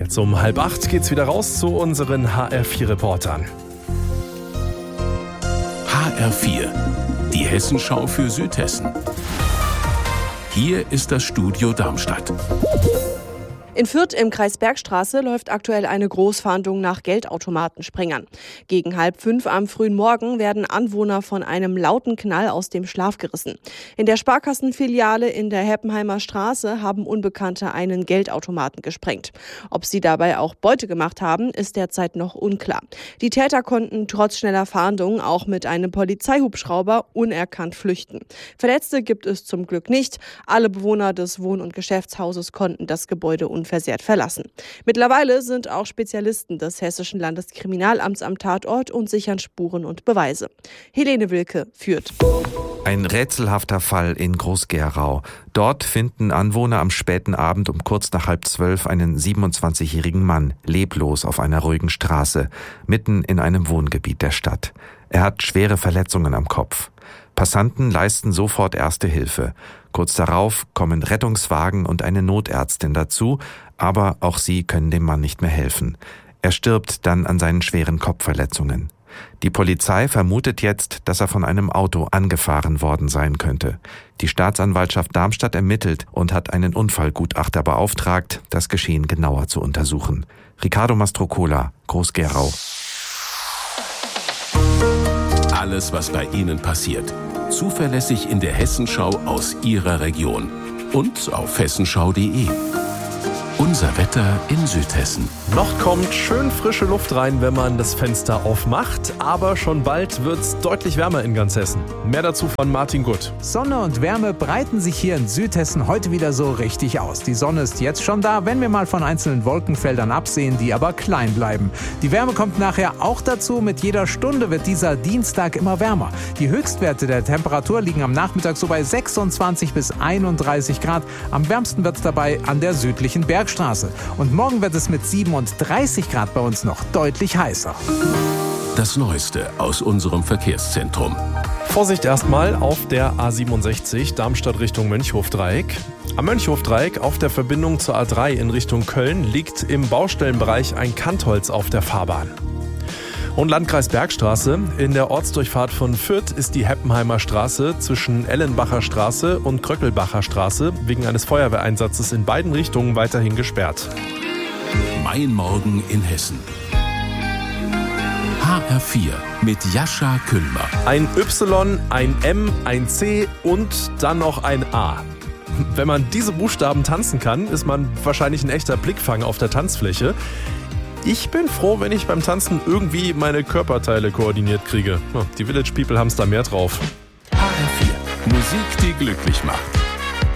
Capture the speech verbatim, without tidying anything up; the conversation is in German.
Jetzt um halb acht geht's wieder raus zu unseren H R vier Reportern. H R vier, die Hessenschau für Südhessen. Hier ist das Studio Darmstadt. In Fürth im Kreis Bergstraße läuft aktuell eine Großfahndung nach Geldautomatensprengern. Gegen halb fünf am frühen Morgen werden Anwohner von einem lauten Knall aus dem Schlaf gerissen. In der Sparkassenfiliale in der Heppenheimer Straße haben Unbekannte einen Geldautomaten gesprengt. Ob sie dabei auch Beute gemacht haben, ist derzeit noch unklar. Die Täter konnten trotz schneller Fahndung auch mit einem Polizeihubschrauber unerkannt flüchten. Verletzte gibt es zum Glück nicht. Alle Bewohner des Wohn- und Geschäftshauses konnten das Gebäude unversehrt verlassen. Mittlerweile sind auch Spezialisten des Hessischen Landeskriminalamts am Tatort und sichern Spuren und Beweise. Helene Wilke führt. Ein rätselhafter Fall in Groß-Gerau. Dort finden Anwohner am späten Abend um kurz nach halb zwölf einen siebenundzwanzigjährigen Mann leblos auf einer ruhigen Straße, mitten in einem Wohngebiet der Stadt. Er hat schwere Verletzungen am Kopf. Passanten leisten sofort Erste Hilfe. Kurz darauf kommen Rettungswagen und eine Notärztin dazu, aber auch sie können dem Mann nicht mehr helfen. Er stirbt dann an seinen schweren Kopfverletzungen. Die Polizei vermutet jetzt, dass er von einem Auto angefahren worden sein könnte. Die Staatsanwaltschaft Darmstadt ermittelt und hat einen Unfallgutachter beauftragt, das Geschehen genauer zu untersuchen. Ricardo Mastrocola, Groß-Gerau. Alles, was bei Ihnen passiert. Zuverlässig in der Hessenschau aus Ihrer Region. Und auf hessenschau punkt de. Unser Wetter in Südhessen. Noch kommt schön frische Luft rein, wenn man das Fenster aufmacht. Aber schon bald wird's deutlich wärmer in ganz Hessen. Mehr dazu von Martin Gutt. Sonne und Wärme breiten sich hier in Südhessen heute wieder so richtig aus. Die Sonne ist jetzt schon da, wenn wir mal von einzelnen Wolkenfeldern absehen, die aber klein bleiben. Die Wärme kommt nachher auch dazu. Mit jeder Stunde wird dieser Dienstag immer wärmer. Die Höchstwerte der Temperatur liegen am Nachmittag so bei sechsundzwanzig bis einunddreißig Grad. Am wärmsten wird es dabei an der südlichen Bergstraße. Und morgen wird es mit siebenunddreißig Grad bei uns noch deutlich heißer. Das Neueste aus unserem Verkehrszentrum. Vorsicht erstmal auf der A siebenundsechzig, Darmstadt Richtung Mönchhofdreieck. Am Mönchhofdreieck auf der Verbindung zur A drei in Richtung Köln liegt im Baustellenbereich ein Kantholz auf der Fahrbahn. Und Landkreis Bergstraße. In der Ortsdurchfahrt von Fürth ist die Heppenheimer Straße zwischen Ellenbacher Straße und Kröckelbacher Straße wegen eines Feuerwehreinsatzes in beiden Richtungen weiterhin gesperrt. Mein Morgen in Hessen. H R vier mit Jascha Küllmer. Ein Y, ein M, ein C und dann noch ein A. Wenn man diese Buchstaben tanzen kann, ist man wahrscheinlich ein echter Blickfang auf der Tanzfläche. Ich bin froh, wenn ich beim Tanzen irgendwie meine Körperteile koordiniert kriege. Die Village People haben es da mehr drauf. H R vier, Musik, die glücklich macht.